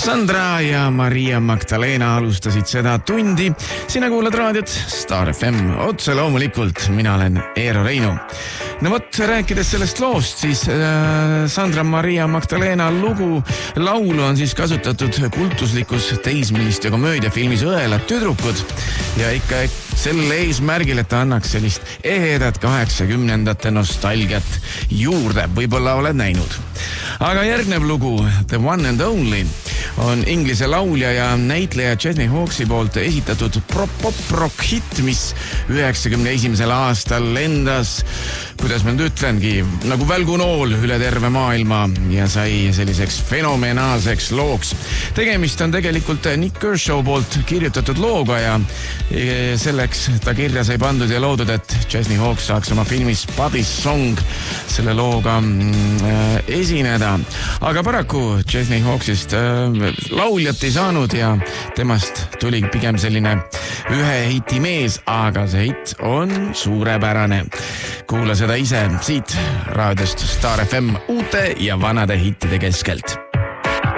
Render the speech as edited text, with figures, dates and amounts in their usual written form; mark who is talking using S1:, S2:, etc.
S1: Sandra ja Maria Magdalena alustasid seda tundi. Sina kuulad raadiot Star FM. Otse loomulikult, mina olen Eero Reinu. No vot, rääkides sellest loost, siis Sandra Maria Magdalena laulu on siis kasutatud kultuslikus teismelist ja komöödiafilmis Õelad tüdrukud. Ja ikka selle eesmärgil, et ta annaks sellist ehedat 80-ndate nostalgiat juurde. Võib-olla oled näinud. Aga järgnev lugu, The One and Only, on inglise laulja ja näitleja Chesney Hawkesi poolt esitatud pop-rock hit, mis 91. aastal lendas, kuidas ma nüüd ütlengi, nagu välgunool üle terve maailma ja sai selliseks fenomenaalseks looks. Tegemist on tegelikult Nick Kershaw poolt kirjutatud looga ja selleks ta kirja sai pandud ja loodud, et Chesney Hawkes saaks oma filmis Buddy's Song selle looga esineda. Aga paraku Chesney Hawkesist lauljat ei saanud ja temast tuli pigem selline ühe hiti mees, aga see hit on suurepärane. Kuula seda ise siit raadiost Star FM uute ja vanade hittide keskelt.